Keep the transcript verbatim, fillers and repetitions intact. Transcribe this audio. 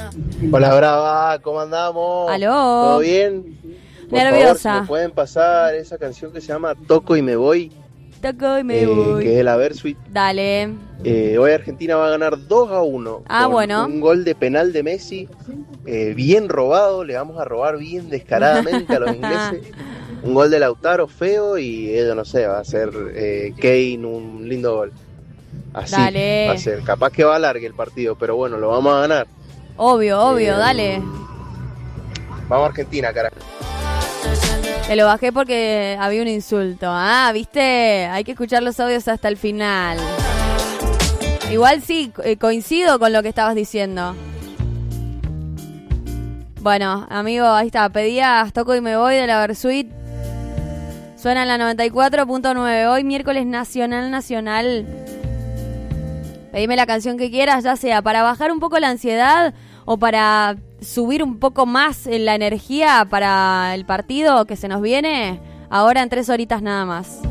Hola, Brava, ¿cómo andamos? ¿Aló? ¿Todo bien? Por Nerviosa. favor, si me pueden pasar esa canción que se llama Toco y me voy, Toco y me eh, voy. que es la Versuit. Dale. Eh, hoy Argentina va a ganar dos a uno. Ah, con bueno. un gol de penal de Messi, eh, bien robado, le vamos a robar bien descaradamente a los ingleses. Un gol de Lautaro feo y eso no sé, va a ser eh, Kane un lindo gol. Así Dale. va a ser. Capaz que va a largue el partido, pero bueno, lo vamos a ganar. Obvio, obvio, Eh, dale. Vamos a Argentina, carajo. Te lo bajé porque había un insulto. Ah, ¿viste? Hay que escuchar los audios hasta el final. Igual sí, eh, coincido con lo que estabas diciendo. Bueno, amigo, ahí está. Pedías Toco y me voy de la Versuit. Suena en la noventa y cuatro punto nueve. Hoy miércoles nacional, nacional. Pedime la canción que quieras, ya sea para bajar un poco la ansiedad o para subir un poco más en la energía para el partido que se nos viene. Ahora en tres horitas nada más.